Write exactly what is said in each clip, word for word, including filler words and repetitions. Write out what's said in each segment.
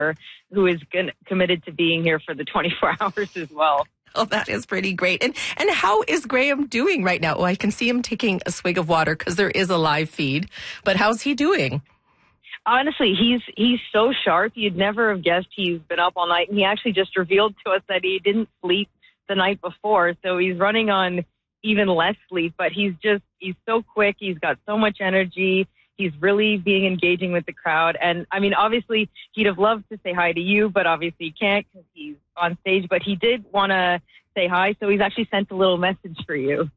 who is gonna, committed to being here for the twenty-four hours as well. Oh, that is pretty great. And and how is Graham doing right now? Oh, I can see him taking a swig of water because there is a live feed. But how's he doing? Honestly, he's he's so sharp. You'd never have guessed he's been up all night. And he actually just revealed to us that he didn't sleep the night before. So he's running on even less sleep. But he's just, he's so quick. He's got so much energy. He's really being engaging with the crowd. And, I mean, obviously, he'd have loved to say hi to you, but obviously he can't because he's on stage. But he did want to say hi, so he's actually sent a little message for you.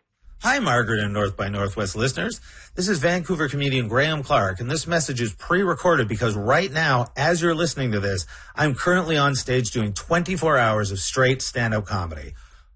Hi, Margaret and North by Northwest listeners. This is Vancouver comedian Graham Clark, and this message is pre-recorded because right now, as you're listening to this, I'm currently on stage doing twenty-four hours of straight stand-up comedy.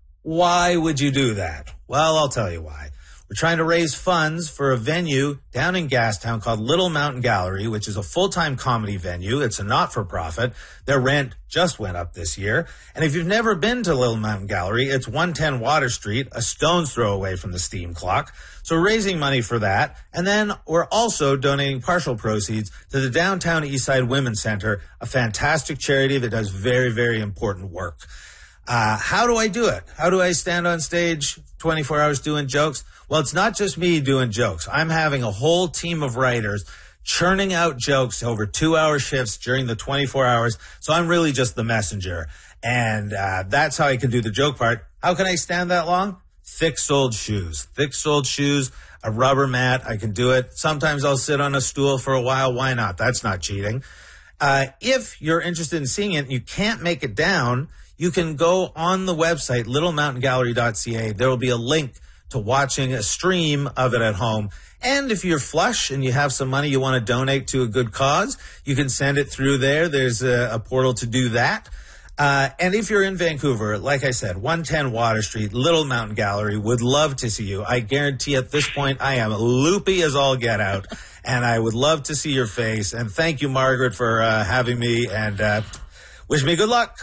Why would you do that? Well, I'll tell you why. We're trying to raise funds for a venue down in Gastown called Little Mountain Gallery, which is a full-time comedy venue. It's a not-for-profit. Their rent just went up this year. And if you've never been to Little Mountain Gallery, it's one ten Water Street, a stone's throw away from the steam clock. So we're raising money for that. And then we're also donating partial proceeds to the Downtown Eastside Women's Center, a fantastic charity that does very, very important work. Uh, how do I do it? How do I stand on stage twenty-four hours doing jokes? Well, it's not just me doing jokes. I'm having a whole team of writers churning out jokes over two-hour shifts during the twenty-four hours. So I'm really just the messenger. And uh, that's how I can do the joke part. How can I stand that long? Thick-soled shoes. Thick-soled shoes, a rubber mat. I can do it. Sometimes I'll sit on a stool for a while. Why not? That's not cheating. Uh, if you're interested in seeing it and you can't make it down, you can go on the website, little mountain gallery dot c a. There will be a link to watching a stream of it at home. And if you're flush and you have some money you want to donate to a good cause, you can send it through there. There's a, a portal to do that. Uh, and if you're in Vancouver, like I said, one ten Water Street, Little Mountain Gallery, would love to see you. I guarantee at this point I am loopy as all get out, and I would love to see your face. And thank you, Margaret, for uh, having me, and uh, wish me good luck.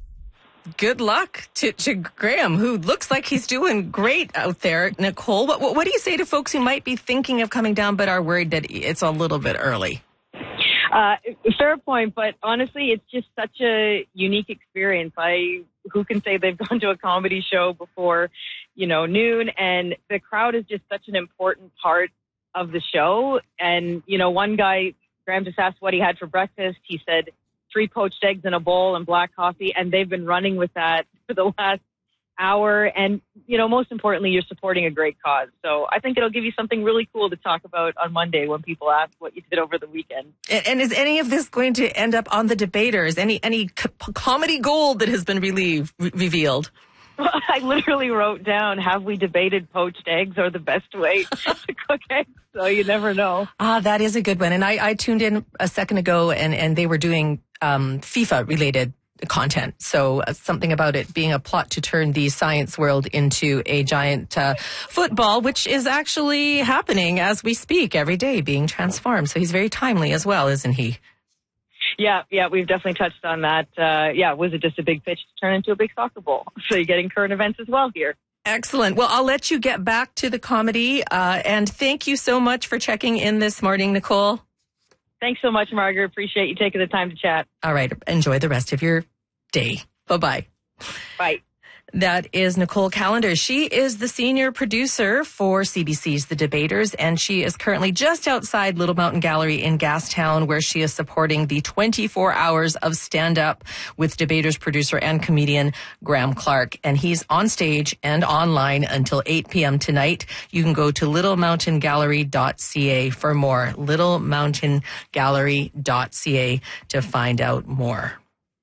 Good luck to, to Graham, who looks like he's doing great out there. Nicole, what, what do you say to folks who might be thinking of coming down but are worried that it's a little bit early? Uh, fair point, but honestly, it's just such a unique experience. I, who can say they've gone to a comedy show before, you know, noon, and the crowd is just such an important part of the show. And, you know, one guy, Graham just asked what he had for breakfast. He said three poached eggs in a bowl and black coffee, and they've been running with that for the last hour. And, you know, most importantly, you're supporting a great cause. So I think it'll give you something really cool to talk about on Monday when people ask what you did over the weekend. And, and is any of this going to end up on the debaters? Any any co- comedy gold that has been relieved, re- revealed? Well, I literally wrote down, have we debated poached eggs are the best way to cook eggs? So you never know. Ah, that is a good one. And I, I tuned in a second ago, and, and they were doing um, FIFA-related content. So uh, something about it being a plot to turn the science world into a giant uh, football, which is actually happening as we speak every day, being transformed. So he's very timely as well, isn't he? Yeah, yeah, we've definitely touched on that. Uh, yeah, was it just a big pitch to turn into a big soccer ball? So you're getting current events as well here. Excellent. Well, I'll let you get back to the comedy. Uh, and thank you so much for checking in this morning, Nicole. Thanks so much, Margaret. Appreciate you taking the time to chat. All right. Enjoy the rest of your day. Bye-bye. Bye. That is Nicole Callender. She is the senior producer for C B C's The Debaters, and she is currently just outside Little Mountain Gallery in Gastown, where she is supporting the twenty-four hours of stand-up with Debaters producer and comedian Graham Clark. And he's on stage and online until eight p.m. tonight. You can go to little mountain gallery dot c a for more. little mountain gallery dot c a to find out more.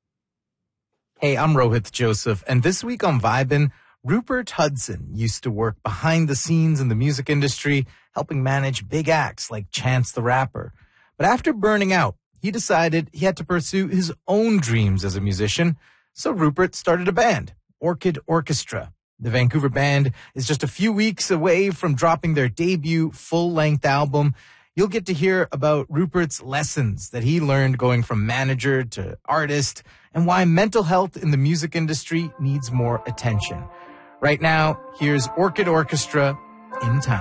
Hey, I'm Rohit Joseph, and this week on Vibin', Rupert Hudson used to work behind the scenes in the music industry, helping manage big acts like Chance the Rapper. But after burning out, he decided he had to pursue his own dreams as a musician, so Rupert started a band, Orchid Orchestra. The Vancouver band is just a few weeks away from dropping their debut full-length album. You'll get to hear about Rupert's lessons that he learned going from manager to artist, and why mental health in the music industry needs more attention. Right now, here's Orchid Orchestra, In Time.